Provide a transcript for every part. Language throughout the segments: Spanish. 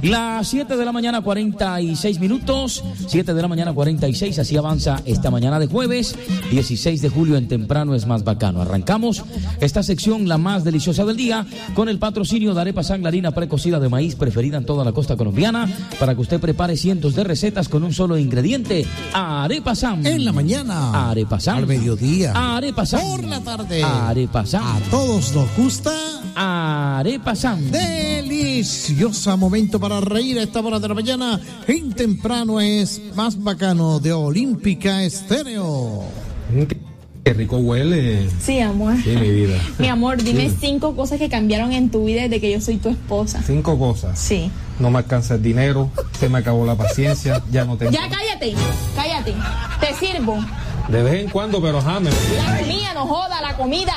Y las 7 de la mañana 46 minutos, 7 de la mañana 46, así avanza esta mañana de jueves, 16 de julio en Temprano es Más Bacano. Arrancamos esta sección, la más deliciosa del día, con el patrocinio de Arepa San, la harina precocida de maíz preferida en toda la costa colombiana, para que usted prepare cientos de recetas con un solo ingrediente. Arepa San. En la mañana. Arepa San. Al mediodía. Arepa San. Por la tarde. Arepa San. A todos nos gusta. Arepa San. Deliciosa momento para reír a esta hora de la mañana. En Temprano es Más Bacano de Olímpica Estéreo. Qué rico huele. Sí, amor. Sí, mi vida. Mi amor, dime 5 cosas que cambiaron en tu vida desde que yo soy tu esposa. 5 cosas. Sí. No me alcanza el dinero, se me acabó la paciencia, ya no tengo. Ya cállate. Te sirvo. De vez en cuando, pero jame. La comida, no joda, la comida.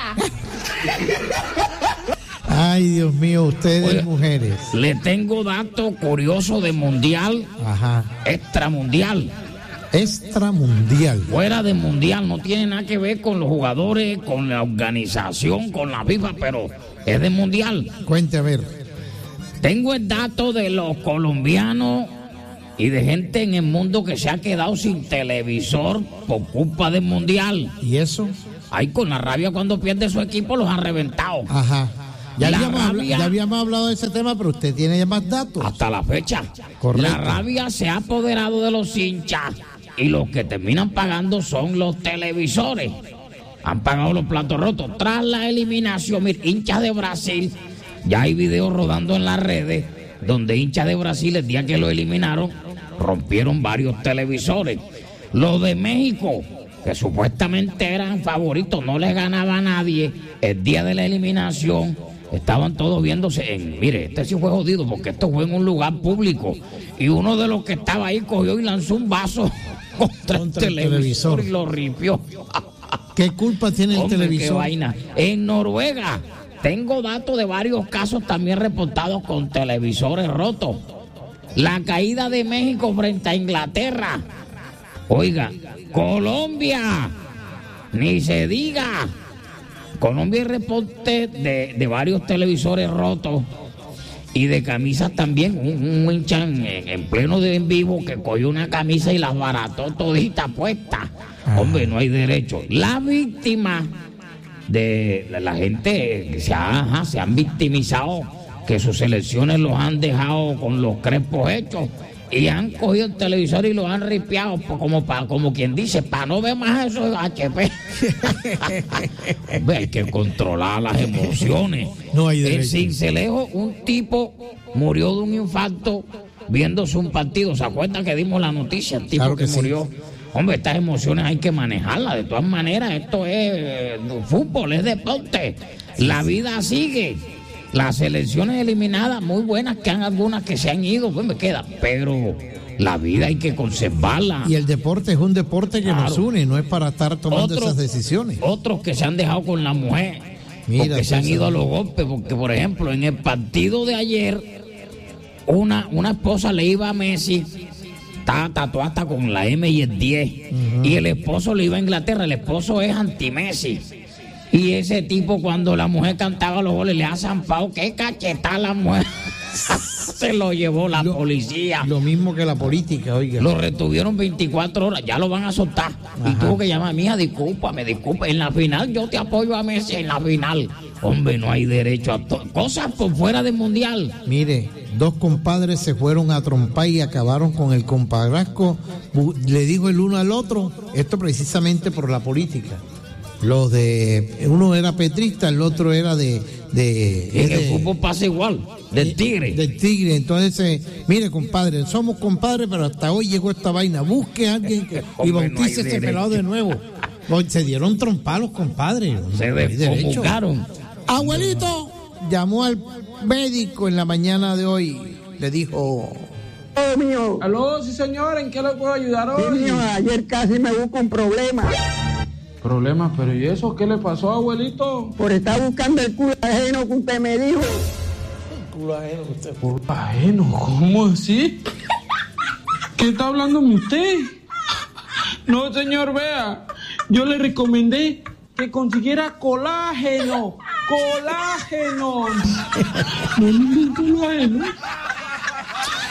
Ay, Dios mío, ustedes Oiga, mujeres. Le tengo dato curioso de mundial, Ajá. extramundial. Extramundial. Fuera de mundial, no tiene nada que ver con los jugadores, con la organización, con la FIFA, pero es de mundial. Cuente a ver. Tengo el dato de los colombianos y de gente en el mundo que se ha quedado sin televisor por culpa del mundial. ¿Y eso? Ahí con la rabia cuando pierde su equipo los han reventado. Ajá. Ya La habíamos, rabia. ya habíamos hablado de ese tema, pero usted tiene ya más datos. Hasta la fecha. Correcto. La rabia se ha apoderado de los hinchas y los que terminan pagando son los televisores. Han pagado los platos rotos. Tras la eliminación, mira, hinchas de Brasil, ya hay videos rodando en las redes donde hinchas de Brasil, el día que lo eliminaron, rompieron varios televisores. Los de México, que supuestamente eran favoritos, no les ganaba a nadie, el día de la eliminación estaban todos viéndose en, mire, este sí fue jodido porque esto fue en un lugar público y uno de los que estaba ahí cogió y lanzó un vaso contra el televisor y lo ripió. ¿Qué culpa tiene el Hombre, televisor? qué vaina. En Noruega tengo datos de varios casos también reportados con televisores rotos. La caída de México frente a Inglaterra. Oiga, Colombia, ni se diga. Colombia hay reporte de varios televisores rotos y de camisas también. Un hincha en pleno de en vivo que cogió una camisa y la barató todita puesta. Hombre, no hay derecho. La víctima de la gente que se han victimizado, que sus elecciones los han dejado con los crespos hechos y han cogido el televisor y lo han ripiado como quien dice, para no ver más eso de HP. Hombre, hay que controlar las emociones. No hay derecho. En Sincelejo, un tipo murió de un infarto viéndose un partido. ¿Se acuerdan que dimos la noticia? El tipo Claro que que sí. murió. Hombre, estas emociones hay que manejarlas. De todas maneras, esto es fútbol, es deporte. La vida sigue. Las selecciones eliminadas, muy buenas, que han algunas que se han ido, pues me queda. Pero la vida hay que conservarla. Y el deporte es un deporte que Claro. nos une, no es para estar tomando Otros- esas decisiones. Otros que se han dejado con la mujer, Mira, porque se han pues, ido a los golpes, porque por ejemplo en el partido de ayer una esposa le iba a Messi, estaba tatuada hasta con la M y el 10, y el esposo le iba a Inglaterra, el esposo es anti-Messi. Y ese tipo cuando la mujer cantaba los goles le ha zampado, qué cachetada la mujer. Se lo llevó la policía. Lo mismo que la política, oiga. Lo retuvieron 24 horas, ya lo van a soltar. Y Ajá. tuvo que llamar, mija, disculpa. En la final yo te apoyo a Messi, en la final. Hombre, no hay derecho a cosas por fuera del mundial. Mire, 2 compadres se fueron a trompar y acabaron con el compadrazgo. Le dijo el uno al otro, esto precisamente por la política. Los de, uno era petrista, el otro era En el fútbol pasa igual, del Tigre. Del Tigre. Entonces, mire, compadre, somos compadres, pero hasta hoy llegó esta vaina. Busque a alguien y Hombre, no hay bautice ese derecho. pelado de nuevo. Se dieron trompados, compadre. Se No hay derecho. descomunicaron. Abuelito llamó al médico en la mañana de hoy. Le dijo: mío. Aló, sí señor, ¿en qué le puedo ayudar Sí, hoy? mío, ayer casi me busco un problema Problemas, pero ¿y eso qué le pasó, abuelito? por estar buscando el culo ajeno que usted me dijo. Culo ajeno, ¿cómo así? ¿Qué está hablando usted? No, señor, vea, yo le recomendé que consiguiera colágeno. ¡Colágeno! No ningún colágeno.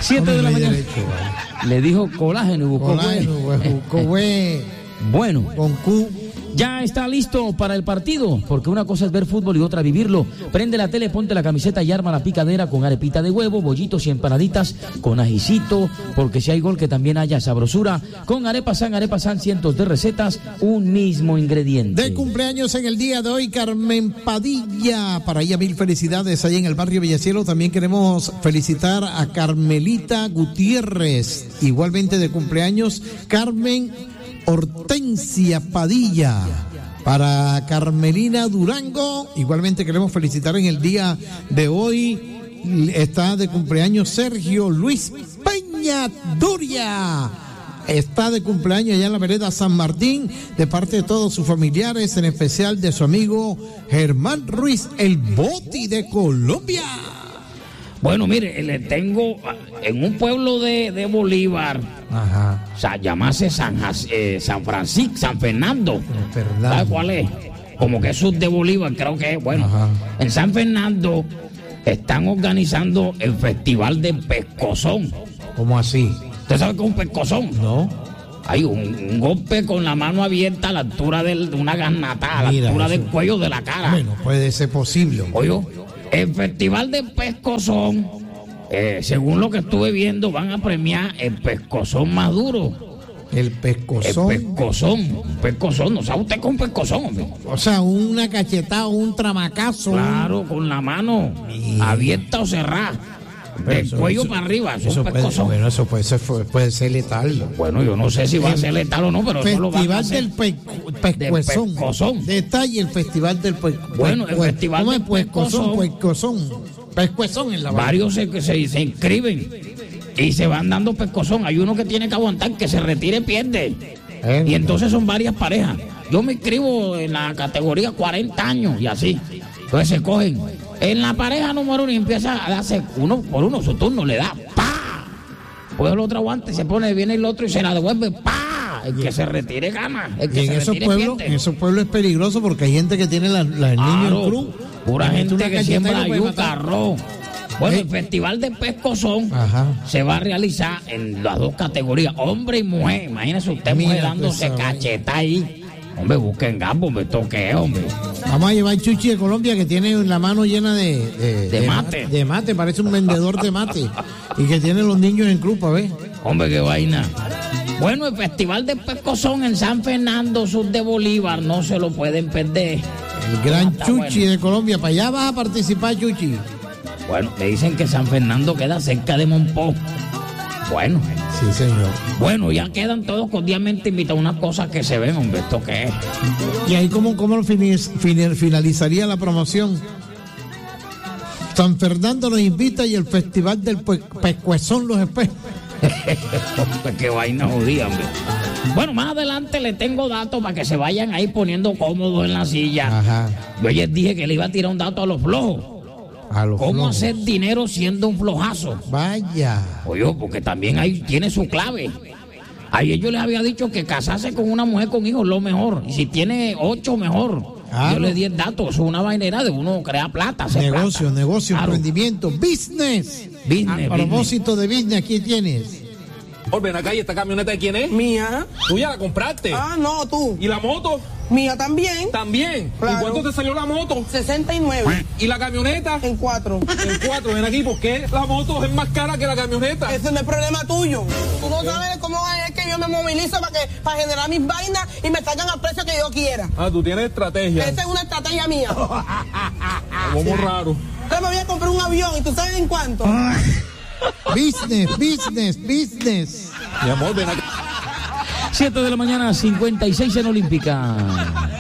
7 de la mañana. Derecho, vale. Le dijo colágeno y buscó Buscó güey. Bueno, Con Q. ya está listo para el partido, porque una cosa es ver fútbol y otra vivirlo. Prende la tele, ponte la camiseta y arma la picadera con arepita de huevo, bollitos y empanaditas con ajicito, porque si hay gol que también haya sabrosura. Con Arepa San, cientos de recetas, un mismo ingrediente. De cumpleaños en el día de hoy, Carmen Padilla. Para ella, mil felicidades ahí en el barrio Villacielo. También queremos felicitar a Carmelita Gutiérrez. Igualmente de cumpleaños, Carmen Hortensia Padilla. Para Carmelina Durango, igualmente queremos felicitar en el día de hoy, está de cumpleaños Sergio Luis Peña Duria. Está de cumpleaños allá en la vereda San Martín, de parte de todos sus familiares, en especial de su amigo Germán Ruiz, el Boti de Colombia. Bueno, mire, le tengo en un pueblo de Bolívar, Ajá. o sea, llamase San Francisco, San Fernando. ¿Sabe cuál es? Como que es sur de Bolívar, creo que es. Bueno, Ajá. En San Fernando están organizando el Festival de Pescozón. ¿Cómo así? ¿Usted sabe qué es un pescozón? No. Hay un golpe con la mano abierta a la altura de una garnata, a la Mira, altura eso. del cuello de la cara. Bueno, puede ser posible. Oye, el Festival de Pescozón, según lo que estuve viendo, van a premiar el pescozón más duro. El El pescozón. pescozón, ¿no sabe usted con pescozón, hombre? O sea, una cachetada, un tramacazo. Claro, con la mano abierta o cerrada, del Eso- cuello eso- para arriba, eso es Eso un puede, pescozón. bueno, eso puede ser letal. Bueno, yo no sé si va a ser letal o no, pero eso lo van a Festival hacer. del pescuezón. pescozón. Detalle el Festival del pescuezón. Bueno, el Festival ¿Cómo del es pescuezón? pescuezón. Pescuezón en la vaina. Varios se inscriben y se van dando pescozón. Hay uno que tiene que aguantar, que se retire, pierde. Y entonces son varias parejas. Yo me inscribo en la categoría 40 años y así. Entonces se cogen en la pareja número 1 y empieza a darse uno por uno su turno, le da ¡pa! Pues el otro aguante, se pone, viene el otro y se la devuelve ¡pa! El que se retire gana. El Y que en se esos retire pueblos, pierde. es peligroso porque hay gente que tiene el niño Claro, en cruz. pura Le mete gente una que cachetada siembra y lo puede yuca, matar. arroz. Bueno, el Festival de Pescozón Ajá. se va a realizar en las dos categorías, hombre y mujer. Imagínese usted, Mira, mujer dándose pues, cacheta ahí. Hombre, busquen gambo, hombre, ¿esto qué es, hombre? Vamos a llevar Chuchi de Colombia, que tiene la mano llena de mate. De mate, parece un vendedor de mate. Y que tiene los niños en cruz, ¿ves? Hombre, qué vaina. Bueno, el Festival de Pescozón en San Fernando, sur de Bolívar, no se lo pueden perder. El gran Está Chuchi bueno. de Colombia. Para allá vas a participar, Chuchi. Bueno, me dicen que San Fernando queda cerca de Monpó. Bueno, Sí, señor. bueno, ya quedan todos cordialmente invitados a unas cosas que se ven, hombre, ¿esto qué es? Y ahí, ¿cómo finalizaría la promoción? San Fernando nos invita y el Festival del Pescuezón los espera. Qué vaina jodida, hombre. Bueno, más adelante le tengo datos para que se vayan ahí poniendo cómodos en la silla. Ajá. Yo ayer dije que le iba a tirar un dato a los flojos. A los ¿Cómo flojos. hacer dinero siendo un flojazo? Vaya. Oye, porque también ahí tiene su clave. Ayer yo les había dicho que casarse con una mujer con hijos es lo mejor. Y si tiene 8, mejor. Claro. Yo le di el dato. Eso es una vainera de uno crear plata, hacer Negocio, plata. negocio, Claro. emprendimiento, business. Business, A propósito de business, aquí tienes. Ven acá, ¿y esta camioneta de quién es? Mía. ¿Tú ya la compraste? Ah, no, tú. ¿Y la moto? Mía también. También. Claro. ¿Y cuánto te salió la moto? 69 ¿Y la camioneta? en 4. En 4. Ven aquí, ¿por qué la moto es más cara que la camioneta? Ese no es problema tuyo. Tú no sabes cómo es que yo me movilizo para generar mis vainas y me sacan al precio que yo quiera. Ah, tú tienes estrategia. Esa es una estrategia mía. Como raro. Yo me voy a comprar un avión y tú sabes en cuánto. Business. Mi amor, ven acá. 7 de la mañana, 56 en Olímpica.